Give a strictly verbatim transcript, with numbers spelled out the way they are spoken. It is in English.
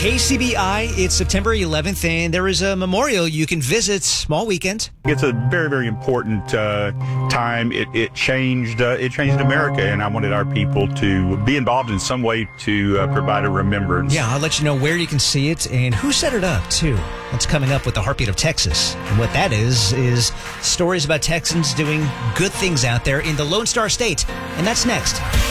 K C B I, it's September eleventh, and there is a memorial you can visit. Small weekend. It's a very, very important uh, time. It, it changed uh, it changed America, and I wanted our people to be involved in some way to uh, provide a remembrance. Yeah, I'll let you know where you can see it and who set it up, too. What's coming up with the Heartbeat of Texas. And what that is, is stories about Texans doing good things out there in the Lone Star State. And that's next.